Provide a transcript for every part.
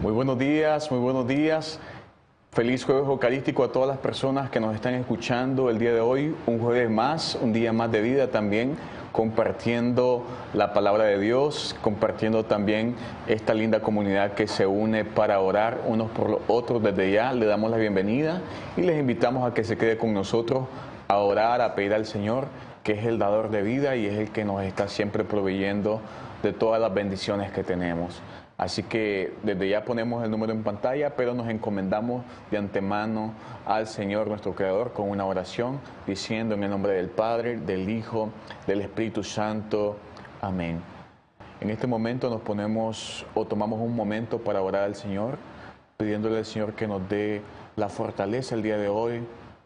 Muy buenos días, muy buenos días. Feliz jueves eucarístico a todas las personas que nos están escuchando el día de hoy. Un jueves más, un día más de vida también, compartiendo la palabra de Dios, compartiendo también esta linda comunidad que se une para orar unos por los otros. Desde ya le damos la bienvenida y les invitamos a que se quede con nosotros a orar, a pedir al Señor, que es el dador de vida y es el que nos está siempre proveyendo de todas las bendiciones que tenemos. Así que desde ya ponemos el número en pantalla, pero nos encomendamos de antemano al Señor nuestro Creador con una oración, diciendo en el nombre del Padre, del Hijo, del Espíritu Santo. Amén. En este momento nos ponemos o tomamos un momento para orar al Señor, pidiéndole al Señor que nos dé la fortaleza el día de hoy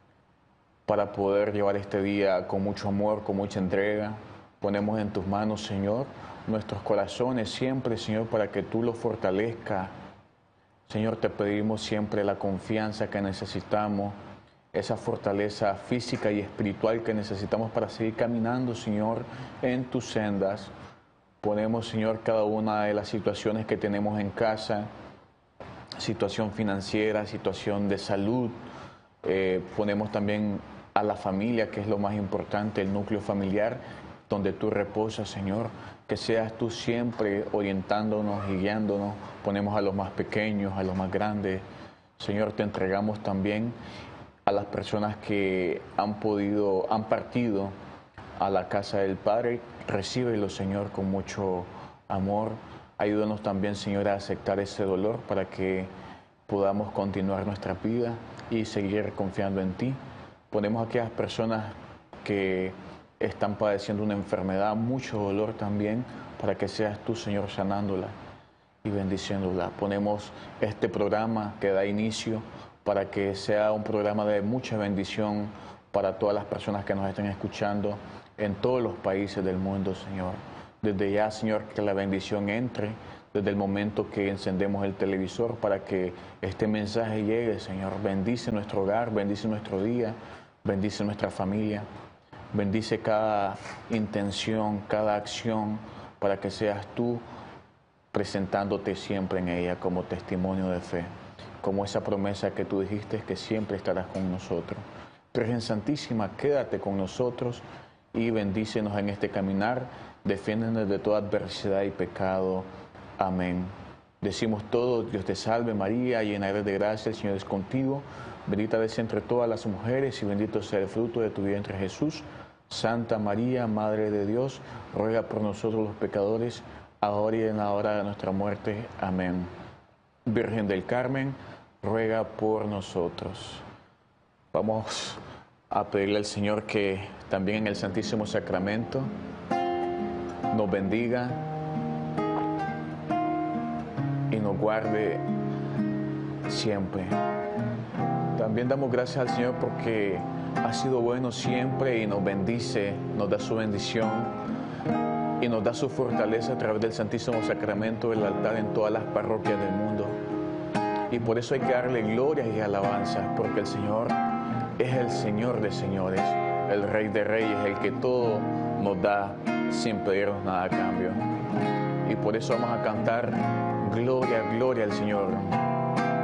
para poder llevar este día con mucho amor, con mucha entrega. Ponemos en tus manos, Señor, nuestros corazones siempre, Señor, para que tú los fortalezcas. Señor, te pedimos siempre la confianza que necesitamos, esa fortaleza física y espiritual que necesitamos para seguir caminando, Señor, en tus sendas. Ponemos, Señor, cada una de las situaciones que tenemos en casa, situación financiera, situación de salud. Ponemos también a la familia, que es lo más importante, el núcleo familiar, donde tú reposas, Señor. Que seas tú siempre orientándonos y guiándonos. Ponemos a los más pequeños, a los más grandes. Señor, te entregamos también a las personas que han partido a la casa del Padre. Recíbelos, Señor, con mucho amor. Ayúdanos también, Señor, a aceptar ese dolor para que podamos continuar nuestra vida y seguir confiando en ti. Ponemos a aquellas personas que están padeciendo una enfermedad, mucho dolor también, para que seas tú, Señor, sanándola y bendiciéndola. Ponemos este programa que da inicio para que sea un programa de mucha bendición para todas las personas que nos estén escuchando en todos los países del mundo, Señor. Desde ya, Señor, que la bendición entre desde el momento que encendemos el televisor para que este mensaje llegue, Señor. Bendice nuestro hogar, bendice nuestro día, bendice nuestra familia. Bendice cada intención, cada acción, para que seas tú presentándote siempre en ella como testimonio de fe, como esa promesa que tú dijiste que siempre estarás con nosotros. Virgen Santísima, quédate con nosotros y bendícenos en este caminar, defiéndenos de toda adversidad y pecado. Amén. Decimos todos: Dios te salve María, llena eres de gracia, el Señor es contigo. Bendita eres entre todas las mujeres y bendito sea el fruto de tu vientre Jesús. Santa María, Madre de Dios, ruega por nosotros los pecadores, ahora y en la hora de nuestra muerte. Amén. Virgen del Carmen, ruega por nosotros. Vamos a pedirle al Señor que también en el Santísimo Sacramento nos bendiga y nos guarde siempre. También damos gracias al Señor porque ha sido bueno siempre y nos bendice, nos da su bendición y nos da su fortaleza a través del Santísimo Sacramento del altar en todas las parroquias del mundo. Y por eso hay que darle glorias y alabanzas, porque el Señor es el Señor de señores, el Rey de reyes, el que todo nos da sin pedirnos nada a cambio. Y por eso vamos a cantar gloria, gloria al Señor.